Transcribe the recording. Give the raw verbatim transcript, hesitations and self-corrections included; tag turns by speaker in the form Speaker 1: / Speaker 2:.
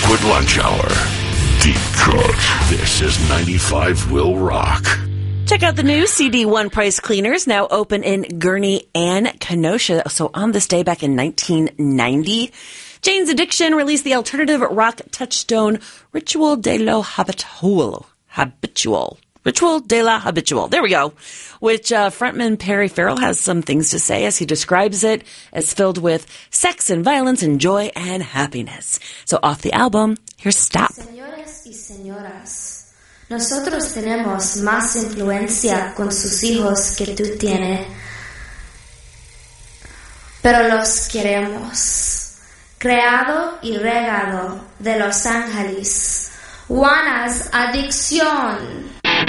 Speaker 1: Liquid Lunch Hour. Deep cut. This is ninety-five Will Rock.
Speaker 2: Check out the new C D One Price Cleaners, now open in Gurnee and Kenosha. So on this day back in nineteen ninety, Jane's Addiction released the alternative rock touchstone Ritual de lo Habitual. Habitual. Ritual de la Habitual. There we go. Which uh, frontman Perry Farrell has some things to say as he describes it as filled with sex and violence and joy and happiness. So off the album, here's Stop.
Speaker 3: Señores y señoras, nosotros tenemos más influencia con sus hijos que tú tienes, pero los queremos. Creado y regado de Los Ángeles. Juana's Adicción.